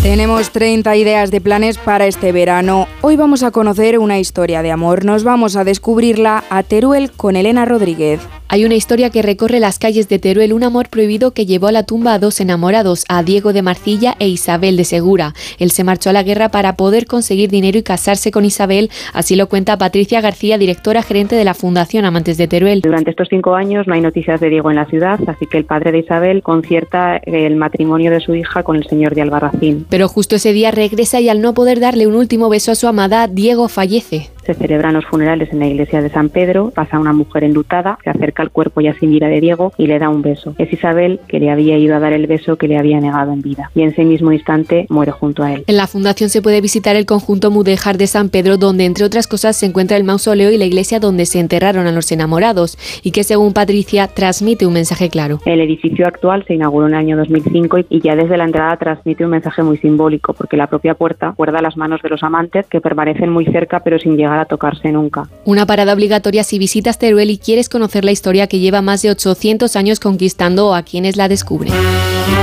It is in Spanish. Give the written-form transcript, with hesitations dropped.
Tenemos 30 ideas de planes para este verano. Hoy vamos a conocer una historia de amor. Nos vamos a descubrirla a Teruel con Elena Rodríguez. Hay una historia que recorre las calles de Teruel, un amor prohibido que llevó a la tumba a dos enamorados, a Diego de Marcilla e Isabel de Segura. Él se marchó a la guerra para poder conseguir dinero y casarse con Isabel, así lo cuenta Patricia García, directora gerente de la Fundación Amantes de Teruel. Durante estos 5 años no hay noticias de Diego en la ciudad, así que el padre de Isabel concierta el matrimonio de su hija con el señor de Albarracín. Pero justo ese día regresa y al no poder darle un último beso a su amada, Diego fallece. Se celebran los funerales en la iglesia de San Pedro, pasa una mujer enlutada, se acerca al cuerpo ya sin vida de Diego y le da un beso. Es Isabel, que le había ido a dar el beso que le había negado en vida, y en ese mismo instante muere junto a él. En la fundación se puede visitar el conjunto mudéjar de San Pedro, donde entre otras cosas se encuentra el mausoleo y la iglesia donde se enterraron a los enamorados, y que según Patricia transmite un mensaje claro. El edificio actual se inauguró en el año 2005 y ya desde la entrada transmite un mensaje muy simbólico, porque la propia puerta guarda las manos de los amantes que permanecen muy cerca pero sin llegar a tocarse nunca. Una parada obligatoria si visitas Teruel y quieres conocer la historia que lleva más de 800 años conquistando a quienes la descubren.